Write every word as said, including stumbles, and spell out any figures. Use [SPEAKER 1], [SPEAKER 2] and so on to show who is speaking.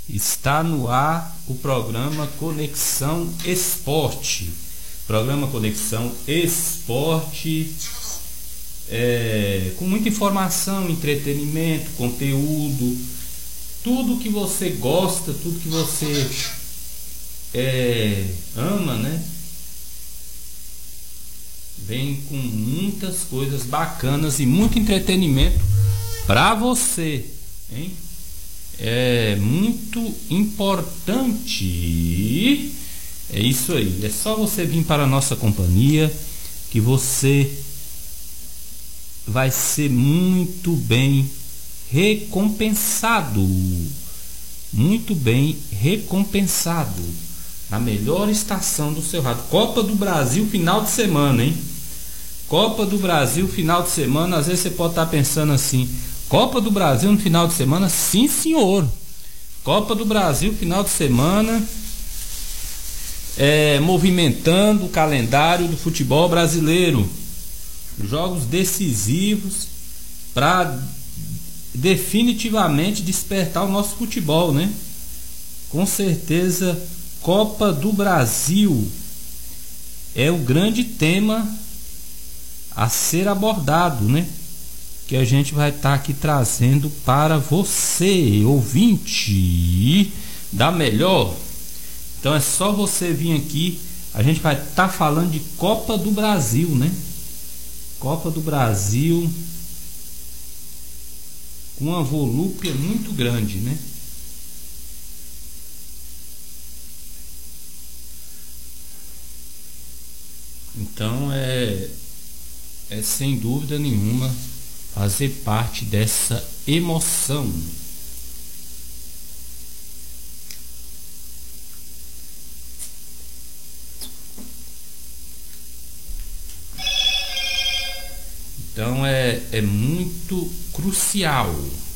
[SPEAKER 1] Está no ar o programa Conexão Esporte. Programa Conexão Esporte, é, com muita informação, entretenimento, conteúdo, tudo que você gosta, tudo que você é, ama, né? Vem com muitas coisas bacanas e muito entretenimento para você, hein? É muito importante. É isso aí. É só você vir para a nossa companhia que você vai ser muito bem recompensado. Muito bem recompensado. Na melhor estação do seu rádio. Copa do Brasil final de semana, hein? Copa do Brasil final de semana. Às vezes você pode estar pensando assim: Copa do Brasil no final de semana? Sim, senhor. Copa do Brasil final de semana, é, movimentando o calendário do futebol brasileiro. Jogos decisivos para definitivamente despertar o nosso futebol, né? Com certeza, Copa do Brasil é o grande tema a ser abordado, né? Que a gente vai estar tá aqui trazendo para você, ouvinte da melhor. Então é só você vir aqui, a gente vai estar tá falando de Copa do Brasil, né? Copa do Brasil, com uma volúpia muito grande, né? Então é, é sem dúvida nenhuma fazer parte dessa emoção. Então é, é muito crucial